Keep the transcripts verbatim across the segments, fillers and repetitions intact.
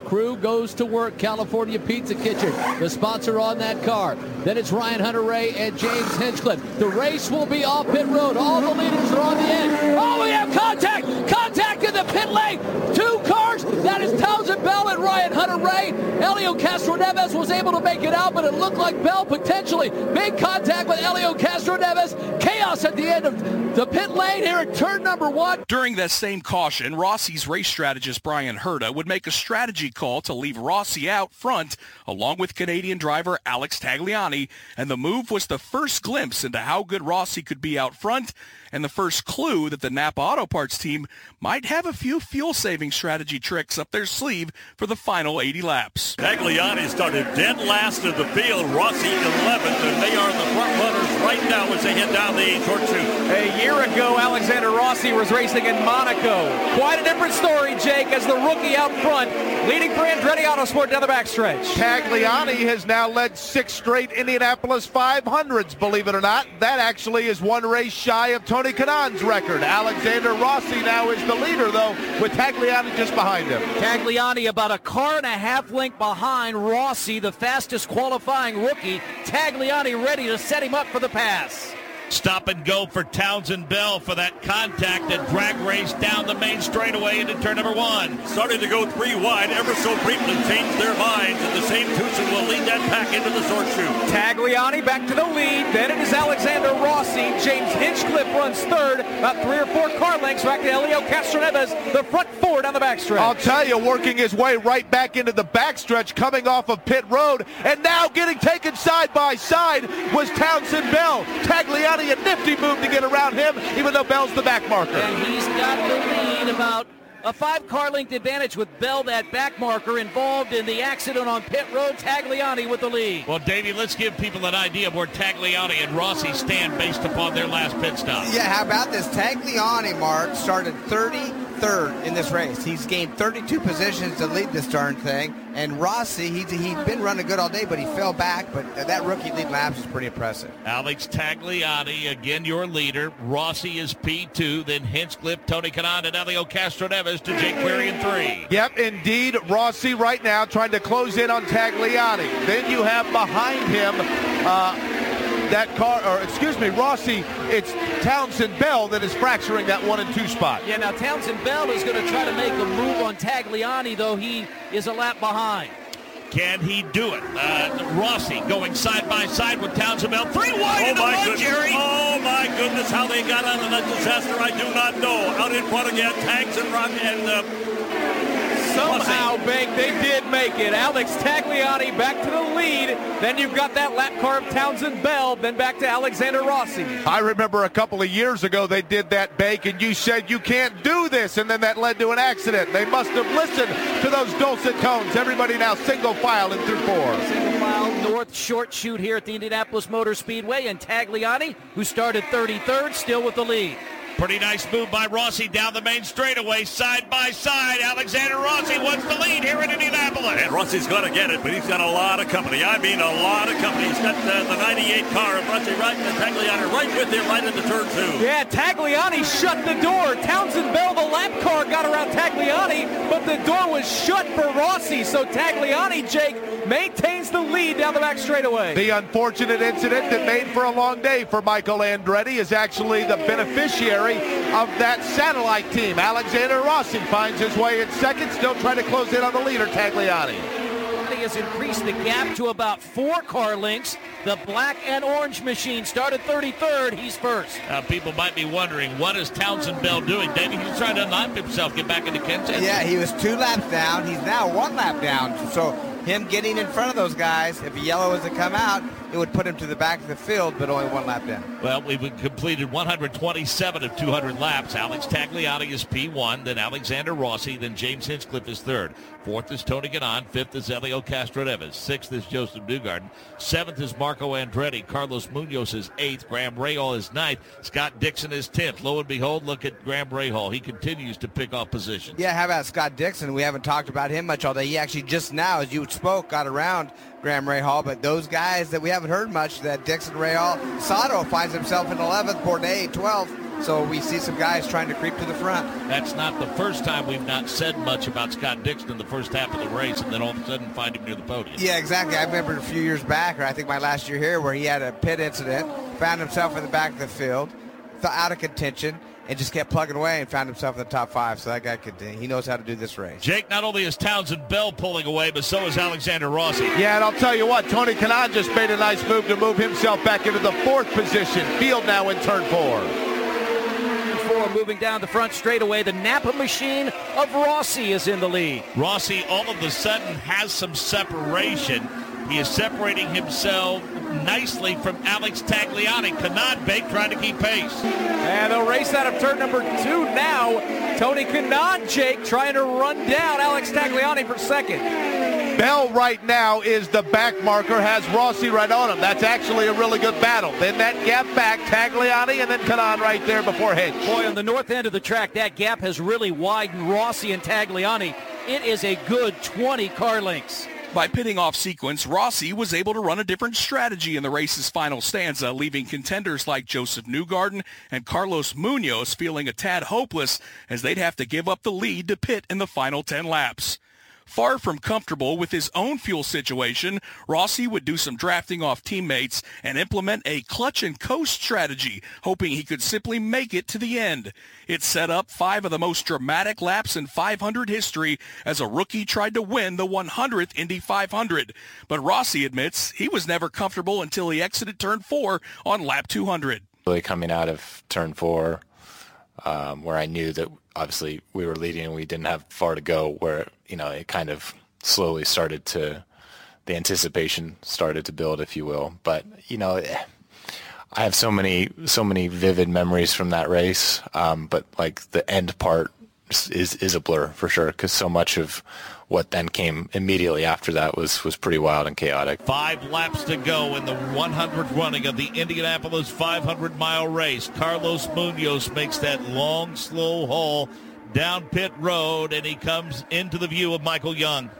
crew goes to work. California Pizza Kitchen, the sponsor on that car. Then it's Ryan Hunter-Reay and James Hinchcliffe. The race will be off pit road. All the leaders are on the end. Oh, we have contact! Contact in the pit lane! Two cars! That is Townsend Bell and Ryan Hunter-Reay. Elio Castroneves was able to make it out, but it looked like Bell potentially made contact with Elio Castroneves. Chaos at the end of the pit lane here at turn number one. During that same caution, Rossi's race strategist Brian Herta would make a strategy call to leave Rossi out front, along with Canadian driver Alex Tagliani, and the move was the first glimpse into how good Rossi could be out front, and the first clue that the Napa Auto Parts team might have a few fuel-saving strategy tricks up their sleeve for the final eighty laps. Tagliani started dead last of the field, Rossi eleventh, and they are the front runners right now as they head down the eighth horseshoe. A year ago, Alexander Rossi was racing in Monaco. Quite a different story, Jake, as the rookie out front, leading for Andretti Autosport down the backstretch. Tagliani has now led six straight Indianapolis five hundreds, believe it or not. That actually is one race shy of Tony Kanaan's record. Alexander Rossi now is the leader, though, with Tagliani just behind him. Tagliani about a car and a half length behind Rossi, the fastest qualifying rookie. Tagliani ready to set him up for the pass. Stop and go for Townsend Bell for that contact and drag race down the main straightaway into turn number one. Starting to go three wide, ever so briefly changed their minds, and the same twosome will lead that pack into the horseshoe. Tagliani back to the lead, then it is Alexander Rossi. James Hinchcliffe runs third, about three or four car lengths back to Elio Castroneves, the front four down the backstretch. I'll tell you, working his way right back into the backstretch, coming off of pit road, and now getting taken side by side was Townsend Bell. Tagliani, a nifty move to get around him, even though Bell's the back marker. And he's got the lead, about a five-car length advantage with Bell, that back marker, involved in the accident on pit road. Tagliani with the lead. Well, Davey, let's give people an idea of where Tagliani and Rossi stand based upon their last pit stop. Yeah, how about this? Tagliani, Mark, started thirty-third in this race. He's gained thirty-two positions to lead this darn thing. And Rossi, he's, he's been running good all day, but he fell back. But that rookie lead laps is pretty impressive. Alex Tagliani, again your leader. Rossi is P two, then Hinchcliffe, Tony Kanaan, and Elio Castroneves to Jake Query in three. Yep, indeed. Rossi right now trying to close in on Tagliani. Then you have behind him uh, that car, or excuse me, Rossi, it's Townsend Bell that is fracturing that one and two spot. Yeah, now Townsend Bell is going to try to make a move on Tagliani, though he is a lap behind. Can he do it? Uh, Rossi going side by side with Townsend Bell. Three wide oh in the my run, goodness. Jerry. Oh my goodness, how they got out of that disaster, I do not know. Out in front again, Tags and Rock and uh, Somehow, Bank, they did make it. Alex Tagliani back to the lead. Then you've got that lap car of Townsend Bell. Then back to Alexander Rossi. I remember a couple of years ago they did that, Bank, and you said you can't do this, and then that led to an accident. They must have listened to those dulcet tones. Everybody now single file in through four. Single file north short chute here at the Indianapolis Motor Speedway, and Tagliani, who started thirty-third, still with the lead. Pretty nice move by Rossi down the main straightaway, side by side. Alexander Rossi wants the lead here in Indianapolis. And Rossi's going to get it, but he's got a lot of company. I mean, a lot of company. He's got uh, the ninety-eight car of Rossi right, and Tagliani right with him, right into turn two. Yeah, Tagliani shut the door. Townsend Bell, the lap car, got around Tagliani, but the door was shut for Rossi. So Tagliani, Jake, maintains the lead down the back straightaway. The unfortunate incident that made for a long day for Michael Andretti is actually the beneficiary of that satellite team. Alexander Rossi finds his way in second, still trying to close in on the leader, Tagliani. He has increased the gap to about four car lengths. The black and orange machine started thirty-third. He's first. Uh, people might be wondering, what is Townsend Bell doing? David, he's trying to unlock himself, get back into contention. Yeah, he was two laps down. He's now one lap down. So him getting in front of those guys, if a yellow was to come out, it would put him to the back of the field, but only one lap down. Well, we've completed one hundred twenty-seven of two hundred laps. Alex Tagliani is P one, then Alexander Rossi, then James Hinchcliffe is third. Fourth is Tony Kanaan. Fifth is Elio Castroneves. Sixth is Joseph Newgarden. Seventh is Marco Andretti. Carlos Munoz is eighth. Graham Rahal is ninth. Scott Dixon is tenth. Lo and behold, look at Graham Rahal. He continues to pick off positions. Yeah, how about Scott Dixon? We haven't talked about him much all day. He actually just now, as you spoke, got around Graham Rahal, but those guys that we haven't heard much, that Dixon, Rahal, Sato finds himself in eleventh, Bourdais twelfth, So we see some guys trying to creep to the front. That's not the first time we've not said much about Scott Dixon in the first half of the race, and then all of a sudden find him near the podium. Yeah, exactly. I remember a few years back, or I think my last year here, where he had a pit incident, found himself in the back of the field, out of contention, and just kept plugging away and found himself in the top five. So that guy could, he knows how to do this race. Jake, not only is Townsend Bell pulling away, but so is Alexander Rossi. Yeah, and I'll tell you what, Tony Kanaan just made a nice move to move himself back into the fourth position. Field now in turn four. Four moving down the front straightaway. The Napa machine of Rossi is in the lead. Rossi all of a sudden has some separation. He is separating himself nicely from Alex Tagliani. Kanaan Bake trying to keep pace. And they'll race out of turn number two now. Tony Kanaan, Jake, trying to run down Alex Tagliani for second. Bell right now is the back marker, has Rossi right on him. That's actually a really good battle. Then that gap back, Tagliani, and then Kanaan right there before Hinch. Boy, on the north end of the track, that gap has really widened Rossi and Tagliani. It is a good twenty car lengths. By pitting off sequence, Rossi was able to run a different strategy in the race's final stanza, leaving contenders like Joseph Newgarden and Carlos Munoz feeling a tad hopeless as they'd have to give up the lead to pit in the final ten laps. Far from comfortable with his own fuel situation, Rossi would do some drafting off teammates and implement a clutch and coast strategy, hoping he could simply make it to the end. It set up five of the most dramatic laps in five hundred history as a rookie tried to win the one hundredth Indy five hundred. But Rossi admits he was never comfortable until he exited turn four on lap two hundred. Really coming out of turn four, um, where I knew that obviously we were leading and we didn't have far to go, where, you know, it kind of slowly started to, the anticipation started to build, if you will. But, you know, I have so many, so many vivid memories from that race. Um, but like the end part is, is a blur for sure, because so much of what then came immediately after that was, was pretty wild and chaotic. Five laps to go in the one hundredth running of the Indianapolis five hundred mile race. Carlos Munoz makes that long, slow haul down pit road, and he comes into the view of Michael Young.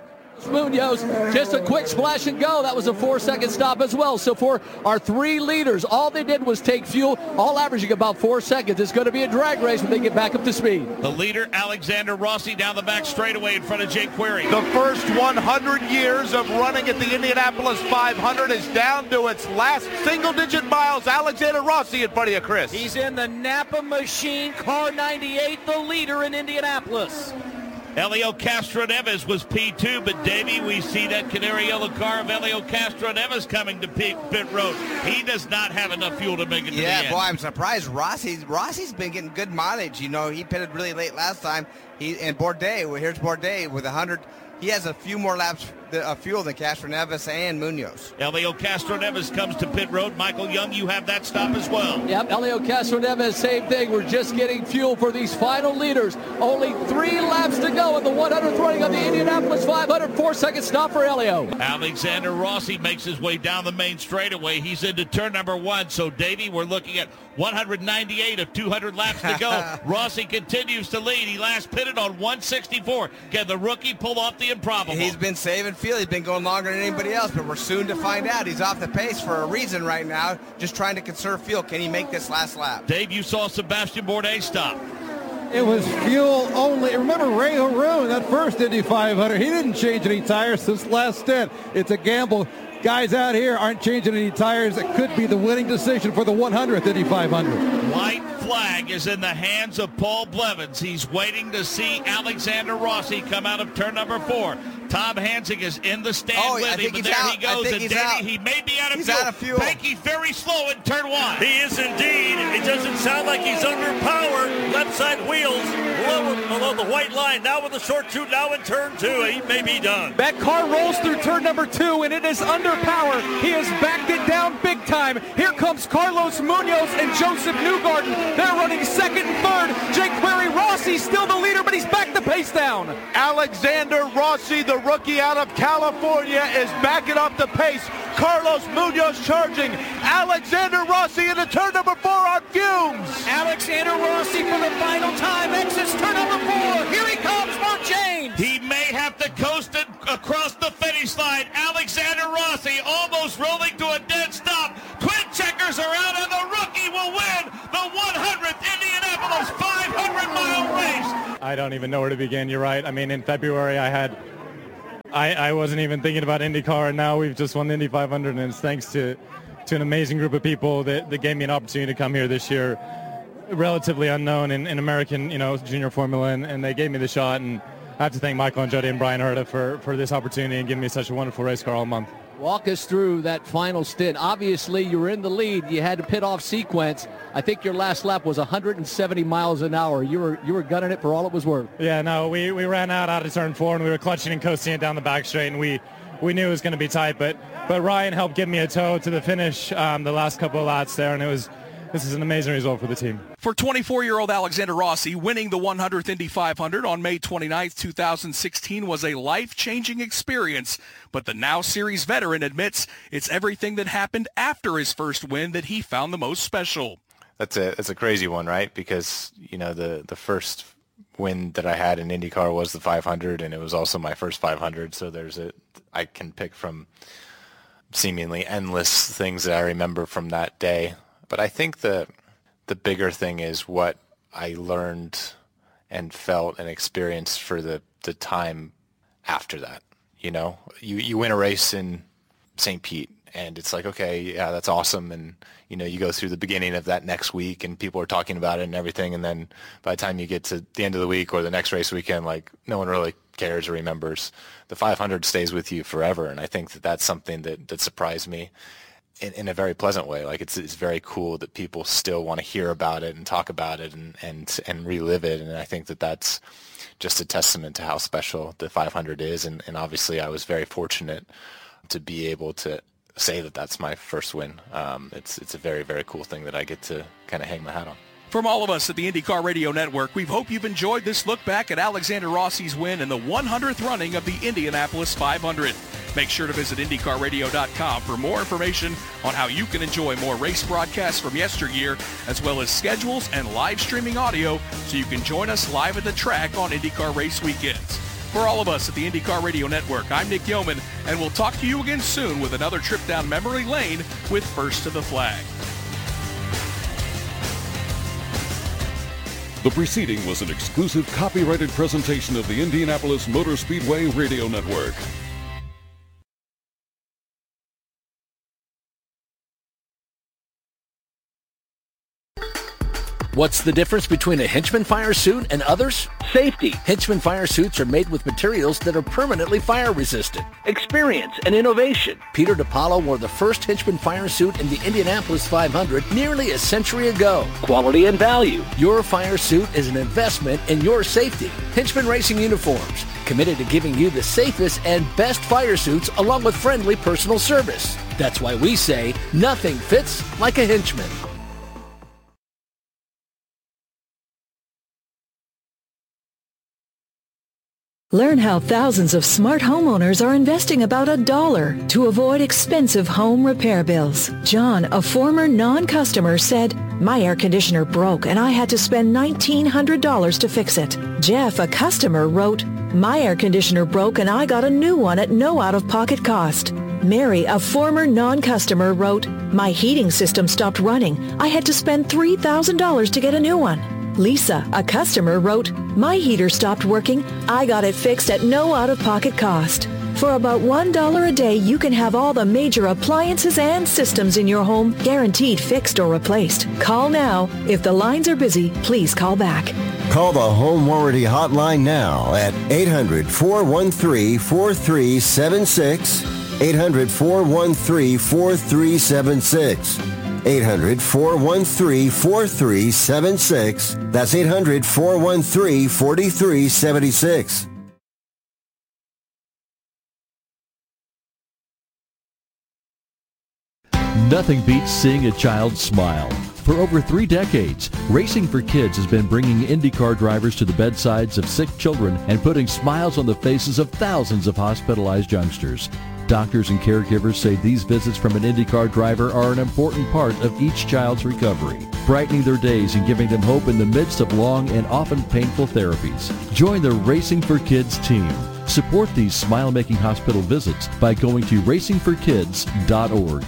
Munoz, just a quick splash and go. That was a four-second stop as well. So for our three leaders, all they did was take fuel, all averaging about four seconds. It's going to be a drag race when they get back up to speed. The leader, Alexander Rossi, down the back straightaway in front of Jake Query. The first one hundred years of running at the Indianapolis five hundred is down to its last single-digit miles. Alexander Rossi in front of you, Chris. He's in the Napa machine, car ninety-eight, the leader in Indianapolis. Helio Castroneves was P two, but Davey, we see that canary yellow car of Helio Castroneves coming to pit, pit road. He does not have enough fuel to make it to yeah, the end. boy, I'm surprised. Rossi's Rossi's been getting good mileage. You know, he pitted really late last time. He and Bourdais, well, here's Bourdais with one hundred. He has a few more laps of fuel than Castroneves and Munoz. Helio Castroneves comes to pit road. Michael Young, you have that stop as well. Yep, Helio Castroneves, same thing. We're just getting fuel for these final leaders. Only three laps to go in the one hundredth running of the Indianapolis five hundred. Four-second stop for Helio. Alexander Rossi makes his way down the main straightaway. He's into turn number one. So, Davey, we're looking at one hundred ninety-eight of two hundred laps to go. Rossi continues to lead. He last pitted on one sixty-four. Can the rookie pull off the improbable? He's been saving fuel. He's been going longer than anybody else, but we're soon to find out. He's off the pace for a reason right now, just trying to conserve fuel. Can he make this last lap? Dave, you saw Sebastian Bourdais stop. It was fuel only. Remember Ray Haroon, that first Indy five hundred, he didn't change any tires since last stint. It's a gamble. Guys out here aren't changing any tires. It could be the winning decision for the one hundredth Indy five hundred. White flag is in the hands of Paul Blevins. He's waiting to see Alexander Rossi come out of turn number four. Tom Hansing is in the stand oh, with him, but there out. he goes. And Danny, he may be out of he's fuel. Out of fuel. Pankey very slow in turn one. He is indeed. It doesn't sound like he's under power. Left side wheels lower below the white line. Now with the short two, now in turn two. He may be done. That car rolls through turn number two, and it is under power. He has backed it down big time. Here comes Carlos Munoz and Joseph Newgarden. They're running second and third. Jake Query, Rossi still the leader, but he's backed the pace down. Alexander Rossi, the rookie out of California, is backing up the pace. Carlos Munoz charging. Alexander Rossi into turn number four on fumes. Alexander Rossi for the final time exits turn number four. Here he comes, Mark James. He may have to coast it across the finish line. Alexander Rossi almost rolling to a dead stop. Twin checkers are out, and the rookie will win the one hundredth I don't even know where to begin. You're right. I mean, in February, I had, I, I wasn't even thinking about IndyCar, and now we've just won the Indy five hundred, and it's thanks to, to an amazing group of people that, that gave me an opportunity to come here this year, relatively unknown in, in American, you know, junior formula, and, and they gave me the shot, and I have to thank Michael Andretti and Brian Herta for, for this opportunity and giving me such a wonderful race car all month. Walk us through that final stint. Obviously, you were in the lead. You had to pit off sequence. I think your last lap was one hundred seventy miles an hour. You were you were gunning it for all it was worth. Yeah, no, we, we ran out out of turn four, and we were clutching and coasting it down the back straight, and we, we knew it was going to be tight. But but Ryan helped give me a tow to the finish um, the last couple of laps there, and it was this is an amazing result for the team. For twenty-four-year-old Alexander Rossi, winning the one hundredth Indy five hundred on May twenty-ninth, two thousand sixteen was a life-changing experience, but the now series veteran admits it's everything that happened after his first win that he found the most special. That's a that's a crazy one, right? Because, you know, the, the first win that I had in IndyCar was the five hundred, and it was also my first five hundred, so there's a I can pick from seemingly endless things that I remember from that day. But I think the the bigger thing is what I learned and felt and experienced for the, the time after that. You know, you, you win a race in Saint Pete, and it's like, okay, yeah, that's awesome. And, you know, you go through the beginning of that next week, and people are talking about it and everything. And then by the time you get to the end of the week or the next race weekend, like, no one really cares or remembers. The five hundred stays with you forever. And I think that that's something that, that surprised me. In, in a very pleasant way. Like it's it's very cool that people still want to hear about it and talk about it and, and, and relive it. And I think that that's just a testament to how special the five hundred is. And, and obviously I was very fortunate to be able to say that that's my first win. Um, it's, it's a very, very cool thing that I get to kind of hang my hat on. From all of us at the IndyCar Radio Network, we hope you've enjoyed this look back at Alexander Rossi's win in the one hundredth running of the Indianapolis five hundred. Make sure to visit Indy Car Radio dot com for more information on how you can enjoy more race broadcasts from yesteryear, as well as schedules and live streaming audio so you can join us live at the track on IndyCar race weekends. For all of us at the IndyCar Radio Network, I'm Nick Yeoman, and we'll talk to you again soon with another trip down memory lane with First to the Flag. The preceding was an exclusive copyrighted presentation of the Indianapolis Motor Speedway Radio Network. What's the difference between a Hinchman fire suit and others? Safety. Hinchman fire suits are made with materials that are permanently fire resistant. Experience and innovation. Peter DiPaolo wore the first Hinchman fire suit in the Indianapolis five hundred nearly a century ago. Quality and value. Your fire suit is an investment in your safety. Hinchman Racing Uniforms, committed to giving you the safest and best fire suits along with friendly personal service. That's why we say nothing fits like a Hinchman. Learn how thousands of smart homeowners are investing about a dollar to avoid expensive home repair bills. John, a former non-customer, said, "My air conditioner broke and I had to spend nineteen hundred dollars to fix it." Jeff, a customer, wrote, "My air conditioner broke and I got a new one at no out-of-pocket cost." Mary, a former non-customer, wrote, "My heating system stopped running. I had to spend three thousand dollars to get a new one." Lisa, a customer, wrote, "My heater stopped working. I got it fixed at no out-of-pocket cost." For about one dollar a day, you can have all the major appliances and systems in your home guaranteed fixed or replaced. Call now. If the lines are busy, please call back. Call the Home Warranty Hotline now at eight hundred, four one three, four three seven six, eight hundred, four one three, four three seven six. eight hundred, four one three, four three seven six. That's eight hundred, four one three, four three seven six. Nothing beats seeing a child smile. For over three decades, Racing for Kids has been bringing IndyCar drivers to the bedsides of sick children and putting smiles on the faces of thousands of hospitalized youngsters. Doctors and caregivers say these visits from an IndyCar driver are an important part of each child's recovery, brightening their days and giving them hope in the midst of long and often painful therapies. Join the Racing for Kids team. Support these smile-making hospital visits by going to racing for kids dot org.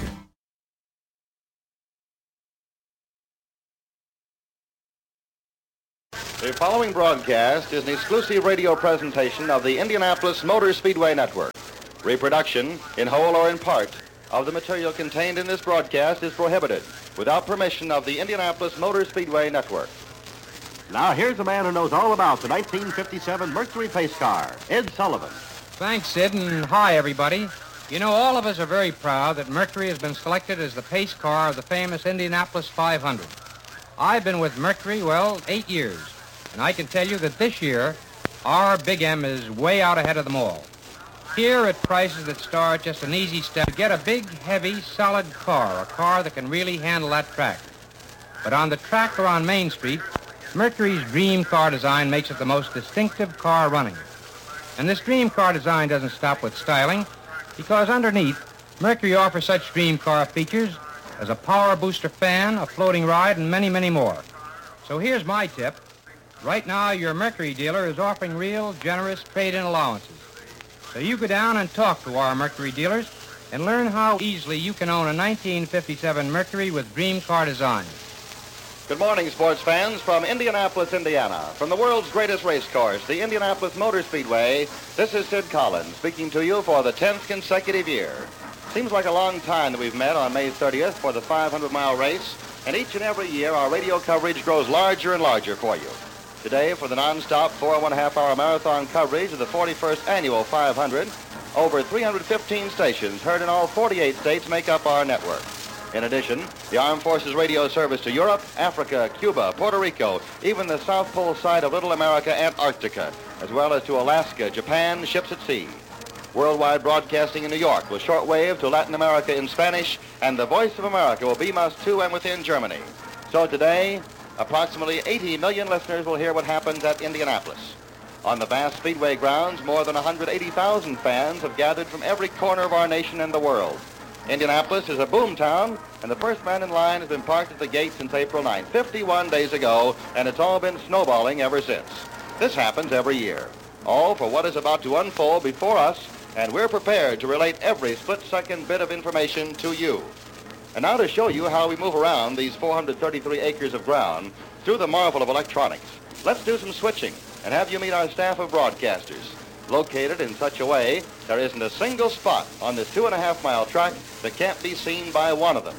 The following broadcast is an exclusive radio presentation of the Indianapolis Motor Speedway Network. Reproduction, in whole or in part, of the material contained in this broadcast is prohibited without permission of the Indianapolis Motor Speedway Network. Now here's a man who knows all about the nineteen fifty-seven Mercury Pace Car, Ed Sullivan. Thanks, Sid, and hi, everybody. You know, all of us are very proud that Mercury has been selected as the pace car of the famous Indianapolis five hundred. I've been with Mercury, well, eight years, and I can tell you that this year, our Big M is way out ahead of them all. Here at prices that start just an easy step, to get a big, heavy, solid car, a car that can really handle that track. But on the track or on Main Street, Mercury's dream car design makes it the most distinctive car running. And this dream car design doesn't stop with styling, because underneath, Mercury offers such dream car features as a power booster fan, a floating ride, and many, many more. So here's my tip. Right now, your Mercury dealer is offering real generous trade-in allowances. So you go down and talk to our Mercury dealers and learn how easily you can own a nineteen fifty-seven Mercury with dream car design. Good morning, sports fans, from Indianapolis, Indiana. From the world's greatest race course, the Indianapolis Motor Speedway, this is Sid Collins speaking to you for the tenth consecutive year. Seems like a long time that we've met on May thirtieth for the five hundred mile race, and each and every year our radio coverage grows larger and larger for you. Today, for the non-stop four and one half hour marathon coverage of the forty-first annual five hundred, over three hundred fifteen stations heard in all forty-eight states make up our network. In addition, the Armed Forces radio service to Europe, Africa, Cuba, Puerto Rico, even the South Pole side of Little America, Antarctica, as well as to Alaska, Japan, ships at sea. Worldwide broadcasting in New York with shortwave to Latin America in Spanish, and the Voice of America will beam us to and within Germany. So today, approximately eighty million listeners will hear what happens at Indianapolis. On the vast speedway grounds, more than one hundred eighty thousand fans have gathered from every corner of our nation and the world. Indianapolis is a boom town, and the first man in line has been parked at the gate since April ninth, fifty-one days ago, and it's all been snowballing ever since. This happens every year, all for what is about to unfold before us, and we're prepared to relate every split-second bit of information to you. And now to show you how we move around these four hundred thirty-three acres of ground through the marvel of electronics, let's do some switching and have you meet our staff of broadcasters. Located in such a way, there isn't a single spot on this two and a half mile track that can't be seen by one of them.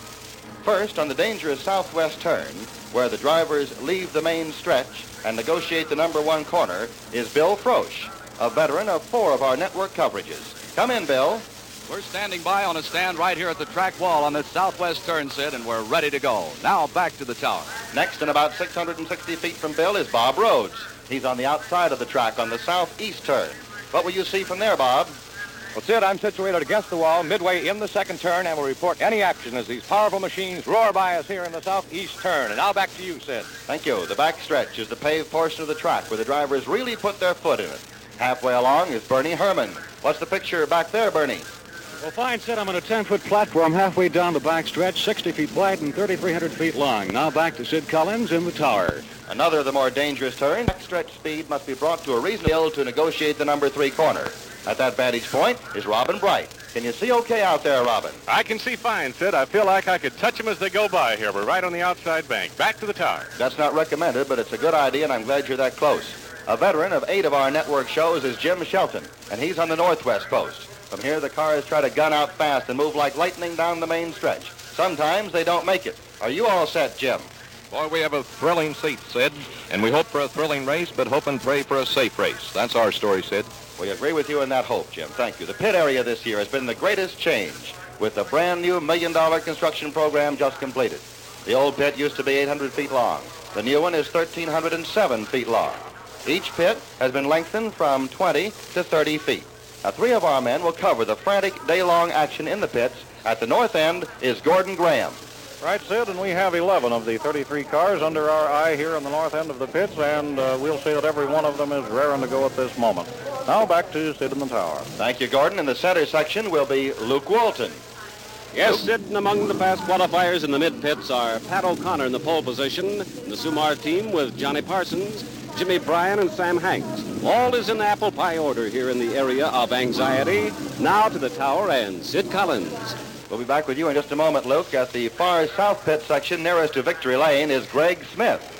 First, on the dangerous southwest turn, where the drivers leave the main stretch and negotiate the number one corner, is Bill Frosch, a veteran of four of our network coverages. Come in, Bill. We're standing by on a stand right here at the track wall on this southwest turn, Sid, and we're ready to go. Now back to the tower. Next, and about six hundred sixty feet from Bill, is Bob Rhodes. He's on the outside of the track on the southeast turn. What will you see from there, Bob? Well, Sid, I'm situated against the wall midway in the second turn and will report any action as these powerful machines roar by us here in the southeast turn. And now back to you, Sid. Thank you. The back stretch is the paved portion of the track where the drivers really put their foot in it. Halfway along is Bernie Herman. What's the picture back there, Bernie? Well, fine, Sid. I'm on a ten-foot platform halfway down the back stretch, sixty feet wide and thirty-three hundred feet long. Now back to Sid Collins in the tower. Another of the more dangerous turns. Back stretch speed must be brought to a reasonable hill to negotiate the number three corner. At that vantage point is Robin Bright. Can you see okay out there, Robin? I can see fine, Sid. I feel like I could touch them as they go by here. We're right on the outside bank. Back to the tower. That's not recommended, but it's a good idea, and I'm glad you're that close. A veteran of eight of our network shows is Jim Shelton, and he's on the northwest coast. From here, the cars try to gun out fast and move like lightning down the main stretch. Sometimes they don't make it. Are you all set, Jim? Boy, we have a thrilling seat, Sid, and we hope for a thrilling race, but hope and pray for a safe race. That's our story, Sid. We agree with you in that hope, Jim. Thank you. The pit area this year has been the greatest change with the brand new million dollar construction program just completed. The old pit used to be eight hundred feet long. The new one is one thousand three hundred seven feet long. Each pit has been lengthened from twenty to thirty feet. Now, three of our men will cover the frantic day-long action in the pits. At the north end is Gordon Graham. Right, Sid, and we have eleven of the thirty-three cars under our eye here on the north end of the pits, and uh, we'll see that every one of them is raring to go at this moment. Now back to Sid in the tower. Thank you, Gordon. In the center section will be Luke Walton. Yes, sitting among the fast qualifiers in the mid-pits are Pat O'Connor in the pole position, the Sumar team with Johnny Parsons, Jimmy Bryan, and Sam Hanks. All is in apple pie order here in the area of anxiety. Now to the tower and Sid Collins. We'll be back with you in just a moment, Luke. At the far south pit section nearest to Victory Lane is Greg Smith.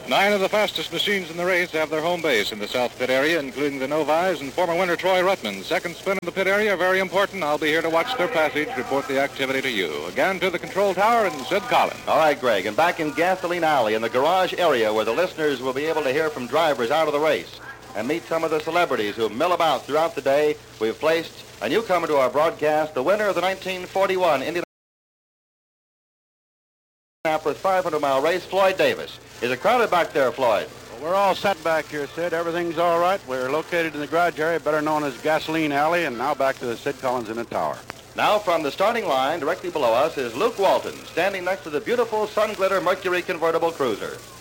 Nine of the fastest machines in the race have their home base in the South Pit area, including the Novi's and former winner Troy Ruttman. Second spin in the pit area, very important. I'll be here to watch their passage, report the activity to you. Again, to the control tower and Sid Collins. All right, Greg, and back in Gasoline Alley in the garage area where the listeners will be able to hear from drivers out of the race and meet some of the celebrities who mill about throughout the day, we've placed a newcomer to our broadcast, the winner of the nineteen forty-one Indianapolis five hundred mile race, Floyd Davis. Is it crowded back there, Floyd? Well, we're all set back here, Sid. Everything's all right. We're located in the garage area, better known as Gasoline Alley, and now back to the Sid Collins in the tower. Now from the starting line, directly below us, is Luke Walton, standing next to the beautiful Sun Glitter Mercury convertible cruiser.